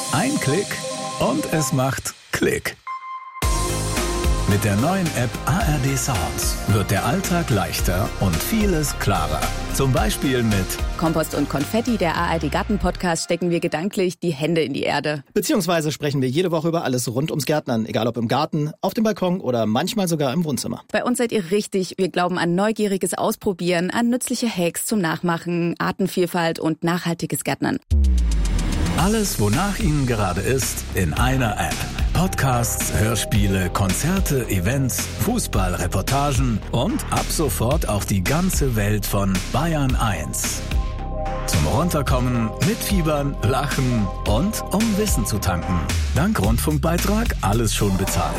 Ein Klick und es macht Klick. Mit der neuen App ARD Sounds wird der Alltag leichter und vieles klarer. Zum Beispiel mit Kompost und Konfetti, der ARD Garten-Podcast, stecken wir gedanklich die Hände in die Erde. Beziehungsweise sprechen wir jede Woche über alles rund ums Gärtnern, egal ob im Garten, auf dem Balkon oder manchmal sogar im Wohnzimmer. Bei uns seid ihr richtig. Wir glauben an neugieriges Ausprobieren, an nützliche Hacks zum Nachmachen, Artenvielfalt und nachhaltiges Gärtnern. alles, wonach Ihnen gerade ist, in einer App. Podcasts, Hörspiele, Konzerte, Events, Fußball-Reportagen und ab sofort auch die ganze Welt von Bayern 1. Zum Runterkommen, mitfiebern, lachen und um Wissen zu tanken. Dank Rundfunkbeitrag alles schon bezahlt.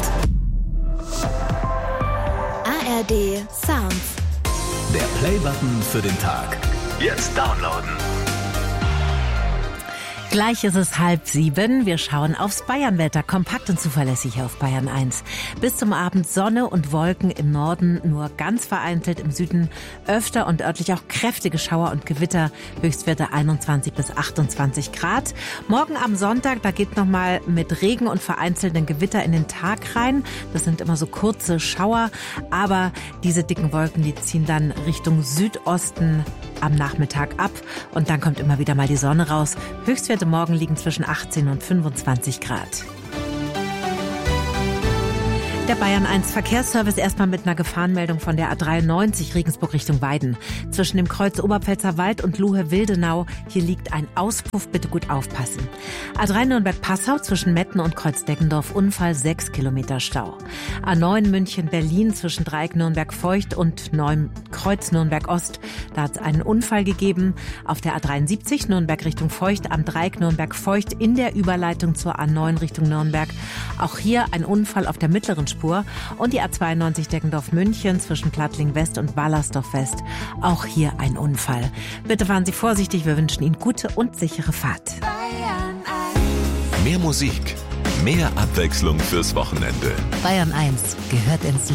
ARD Sounds. Der Play-Button für den Tag. Jetzt downloaden. Gleich ist es 6:30. Wir schauen aufs Bayernwetter, kompakt und zuverlässig auf Bayern 1. Bis zum Abend Sonne und Wolken im Norden, nur ganz vereinzelt im Süden öfter und örtlich auch kräftige Schauer und Gewitter, Höchstwerte 21 bis 28 Grad. Morgen am Sonntag, da geht nochmal mit Regen und vereinzelten Gewitter in den Tag rein. Das sind immer so kurze Schauer, aber diese dicken Wolken, die ziehen dann Richtung Südosten am Nachmittag ab und dann kommt immer wieder mal die Sonne raus. Höchstwerte morgen liegen zwischen 18 und 25 Grad. Der Bayern 1 Verkehrsservice erstmal mit einer Gefahrenmeldung von der A93 Regensburg Richtung Weiden. Zwischen dem Kreuz Oberpfälzer Wald und Luhe-Wildenau. Hier liegt ein Auspuff, bitte gut aufpassen. A3 Nürnberg-Passau zwischen Metten und Kreuz-Deggendorf Unfall, 6 Kilometer Stau. A9 München-Berlin zwischen Dreieck Nürnberg-Feucht und Kreuz Nürnberg-Ost. Da hat es einen Unfall gegeben. Auf der A73 Nürnberg Richtung Feucht am Dreieck Nürnberg-Feucht in der Überleitung zur A9 Richtung Nürnberg. Auch hier ein Unfall auf der mittleren Spur. Und die A92 Deggendorf-München zwischen Plattling West und Wallersdorf West. Auch hier ein Unfall. Bitte fahren Sie vorsichtig. Wir wünschen Ihnen gute und sichere Fahrt. Mehr Musik, mehr Abwechslung fürs Wochenende. Bayern 1 gehört ins